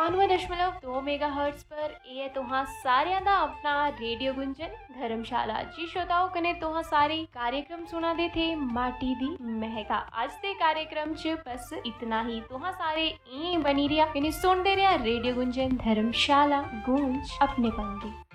99.2 megahertz पर ਇਹ ਤੁਹਾਂ ਸਾਰਿਆਂ ਦਾ ਆਪਣਾ ਰੇਡੀਓ ਗੁੰਜਨ ਧਰਮਸ਼ਾਲਾ ਜੀ श्रोताओं कने तुहां सारे कार्यक्रम सुना दे थे माटी दी महका। आज दे कार्यक्रम च बस इतना ही। तुहां सारे बनी रिया सुनते रहा रेडियो गुंजन धर्मशाला गूंज अपने पन दी।